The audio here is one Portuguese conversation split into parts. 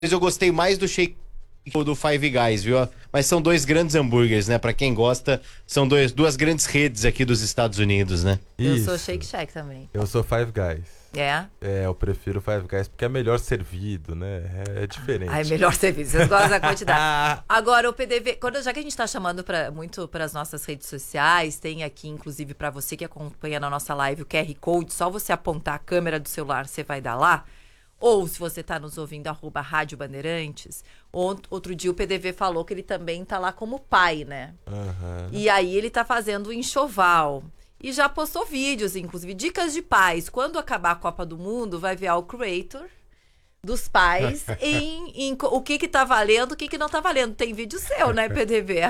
eu gostei mais do Shake do Five Guys, viu? Mas são dois grandes hambúrgueres, né? Pra quem gosta, são duas grandes redes aqui dos Estados Unidos, né? Eu sou Shake Shack também. Eu sou Five Guys. É? Eu prefiro Five Guys porque é melhor servido, né? É diferente. É melhor servido, vocês gostam da quantidade. Agora, o PDV, já que a gente tá chamando muito para as nossas redes sociais, tem aqui, inclusive, para você que acompanha na nossa live, o QR Code, só você apontar a câmera do celular, você vai dar lá. Ou, se você está nos ouvindo, @Rádio Bandeirantes. Outro dia o PDV falou que ele também tá lá como pai, né? Uhum. E aí ele tá fazendo um enxoval. E já postou vídeos, inclusive, dicas de pais. Quando acabar a Copa do Mundo, vai ver o creator dos pais em o que tá valendo, o que não tá valendo. Tem vídeo seu, né, PDV?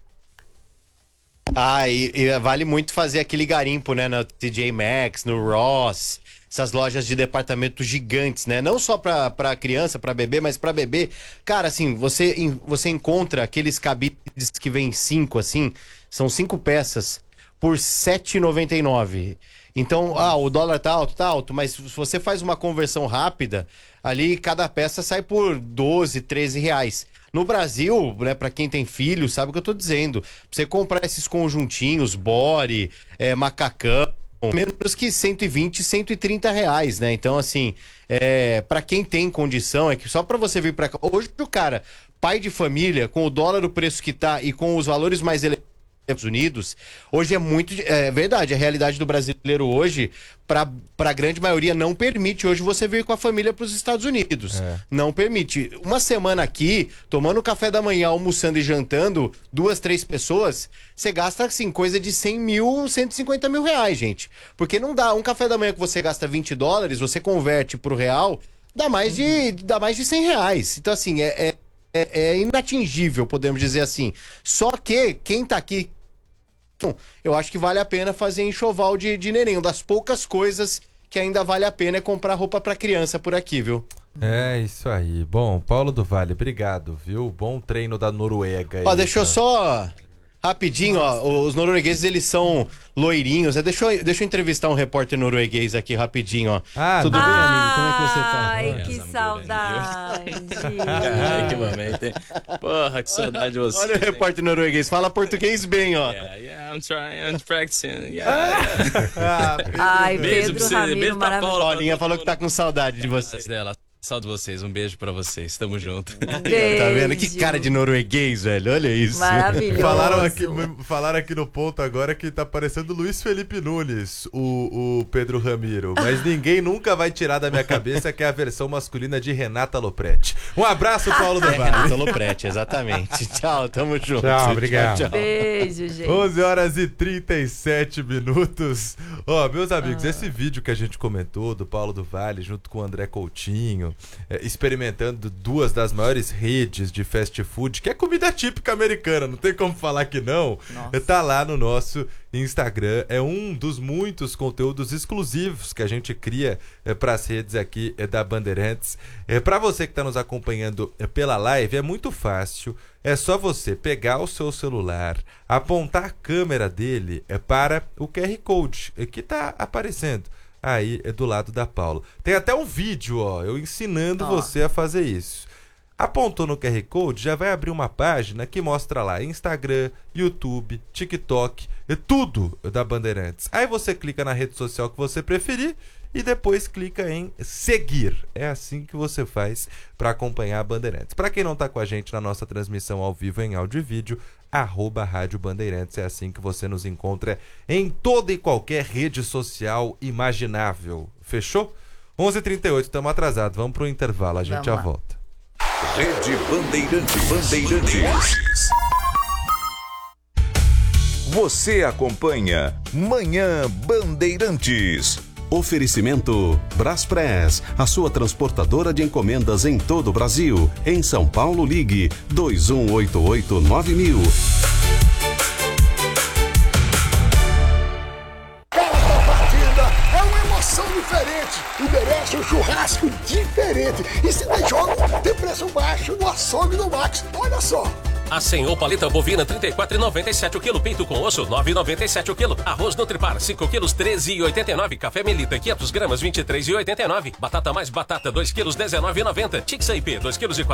E vale muito fazer aquele garimpo, né? No TJ Maxx, no Ross, essas lojas de departamento gigantes, né? Não só pra criança, pra bebê, mas pra bebê. Cara, assim, você encontra aqueles cabides que vem 5, assim, são 5 peças por R$7,99. Então, o dólar tá alto, mas se você faz uma conversão rápida, ali cada peça sai por 12, 13 reais. No Brasil, né, pra quem tem filho, sabe o que eu tô dizendo. Pra você comprar esses conjuntinhos, body, macacão, menos que 120, 130 reais, né? Então, assim, pra quem tem condição, é que só pra você vir pra cá. Hoje, o cara, pai de família, com o dólar o preço que tá e com os valores mais elevados Estados Unidos, hoje é verdade, a realidade do brasileiro hoje, para a grande maioria, não permite hoje você vir com a família para os Estados Unidos. Não permite. Uma semana aqui, tomando café da manhã, almoçando e jantando, 2, 3 pessoas, você gasta, assim, coisa de 100 mil, 150 mil reais, gente. Porque não dá, um café da manhã que você gasta $20, você converte pro real, dá mais de 100 reais. Então, assim, é inatingível, podemos dizer assim. Só que quem tá aqui, eu acho que vale a pena fazer enxoval de neném. Uma das poucas coisas que ainda vale a pena é comprar roupa pra criança por aqui, viu? É isso aí. Bom, Paulo do Vale, obrigado, viu? Bom treino da Noruega aí. Deixa eu só... Rapidinho, os noruegueses, eles são loirinhos. Deixa eu entrevistar um repórter norueguês aqui rapidinho, Tudo bem, amigo? Como é que você tá? Ai, que saudade. Ai, que momento. Porra, que saudade de você. Olha o repórter norueguês, fala português bem, ó. Yeah, I'm trying, I'm practicing. Ai, Beijo Pedro pra você, Ramiro, beijo pra maravilhoso. Paula. Paulinha falou que tá com saudade de você. Saúde vocês, um beijo pra vocês, tamo junto. Beijo. Tá vendo? Que cara de norueguês, velho, olha isso. Maravilhoso. Falaram aqui no ponto agora que tá parecendo Luiz Felipe Nunes, o Pedro Ramiro. Mas ninguém nunca vai tirar da minha cabeça que é a versão masculina de Renata Lopretti. Um abraço, Paulo do Vale. Renata Lopretti, exatamente. Tchau, tamo junto. Tchau, obrigado. Tchau. Beijo, gente. 11h37. Meus amigos, esse vídeo que a gente comentou do Paulo do Vale junto com o André Coutinho, experimentando 2 das maiores redes de fast food, que é comida típica americana, não tem como falar que não. Tá lá no nosso Instagram, é um dos muitos conteúdos exclusivos que a gente cria para as redes aqui da Bandeirantes. Para você que está nos acompanhando pela live, é muito fácil, é só você pegar o seu celular, apontar a câmera dele para o QR Code que está aparecendo aí do lado da Paula. Tem até um vídeo, eu ensinando você a fazer isso. Apontou no QR Code, já vai abrir uma página que mostra lá Instagram, YouTube, TikTok, tudo da Bandeirantes. Aí você clica na rede social que você preferir e depois clica em seguir. É assim que você faz para acompanhar a Bandeirantes. Para quem não está com a gente na nossa transmissão ao vivo em áudio e vídeo, @Rádio Bandeirantes. É assim que você nos encontra em toda e qualquer rede social imaginável. Fechou? 11h38, estamos atrasados. Vamos pro intervalo, a gente já volta. Rede Bandeirantes. Você acompanha Manhã Bandeirantes. Oferecimento Braspress, a sua transportadora de encomendas em todo o Brasil. Em São Paulo, ligue 2188-9000. Cada partida é uma emoção diferente e merece um churrasco diferente. E se tem jogo, tem preço baixo no Açougue do Max. Olha só! A senhor paleta bovina 34,97 o quilo. Peito com osso 9,97 o quilo. Arroz Nutripar 5 quilos 13,89. Café Melita 500 gramas 23,89. Batata mais batata 2 quilos 19,90. Tixa IP 2 quilos e